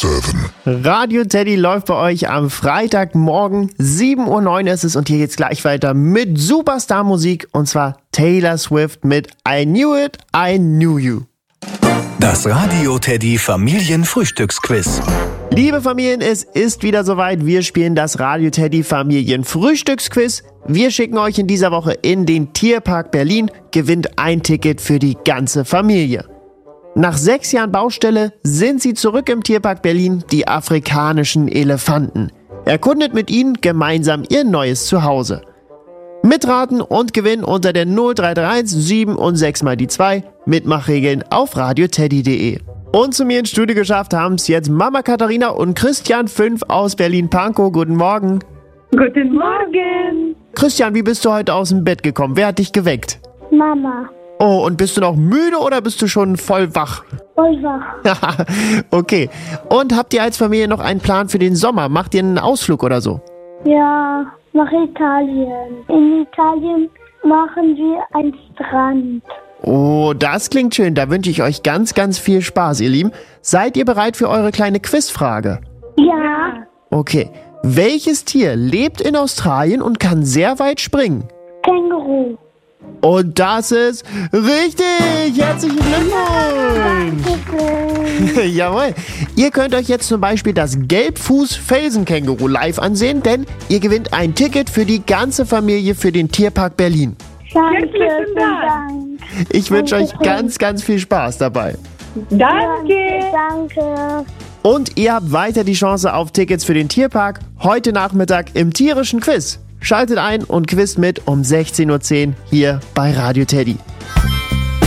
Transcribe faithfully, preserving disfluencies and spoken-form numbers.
sieben. Radio Teddy läuft bei euch am Freitagmorgen. sieben Uhr neun ist es und hier geht's gleich weiter mit Superstar-Musik und zwar Taylor Swift mit I Knew It, I Knew You. Das Radio Teddy Familienfrühstücksquiz. Liebe Familien, es ist wieder soweit. Wir spielen das Radio Teddy Familienfrühstücksquiz. Wir schicken euch in dieser Woche in den Tierpark Berlin. Gewinnt ein Ticket für die ganze Familie. Nach sechs Jahren Baustelle sind sie zurück im Tierpark Berlin, die afrikanischen Elefanten. Erkundet mit ihnen gemeinsam ihr neues Zuhause. Mitraten und gewinnen unter der null drei drei eins sieben und sechs mal die zwei. Mitmachregeln auf radioteddy punkt de. Und zu mir ins Studio geschafft haben es jetzt Mama Katharina und Christian fünf aus Berlin-Pankow. Guten Morgen. Guten Morgen. Christian, wie bist du heute aus dem Bett gekommen? Wer hat dich geweckt? Mama. Oh, und bist du noch müde oder bist du schon voll wach? Voll wach. Okay. Und habt ihr als Familie noch einen Plan für den Sommer? Macht ihr einen Ausflug oder so? Ja, nach Italien. In Italien machen wir einen Strand. Oh, das klingt schön. Da wünsche ich euch ganz, ganz viel Spaß, ihr Lieben. Seid ihr bereit für eure kleine Quizfrage? Ja. Okay. Welches Tier lebt in Australien und kann sehr weit springen? Känguru. Und das ist richtig! Herzlichen Glückwunsch! Jawohl! Ihr könnt euch jetzt zum Beispiel das Gelbfuß-Felsenkänguru live ansehen, denn ihr gewinnt ein Ticket für die ganze Familie für den Tierpark Berlin. Danke, vielen Dank. Ich wünsche euch ganz, ganz viel Spaß dabei. Danke. Danke. Und ihr habt weiter die Chance auf Tickets für den Tierpark heute Nachmittag im tierischen Quiz. Schaltet ein und quizt mit um sechzehn Uhr zehn hier bei Radio Teddy.